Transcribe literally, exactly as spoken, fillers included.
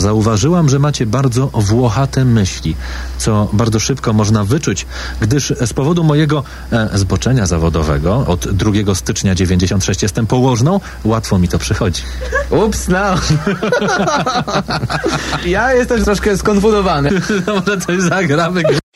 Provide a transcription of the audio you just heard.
zauważyłam, że macie bardzo włochate myśli, co bardzo szybko można wyczuć, gdyż z powodu mojego e, zboczenia zawodowego od drugiego stycznia dziewięćdziesiąt sześć jestem położną, łatwo mi to przychodzi. Ups, no. Ja jestem troszkę skonfundowany. No może coś zagramy.